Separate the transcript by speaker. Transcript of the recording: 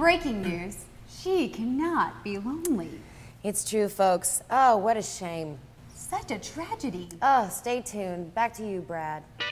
Speaker 1: breaking news, she cannot be lonely.
Speaker 2: It's true, folks. Oh, what a shame.
Speaker 1: Such a tragedy.
Speaker 2: Oh, stay tuned. Back to you, Brad.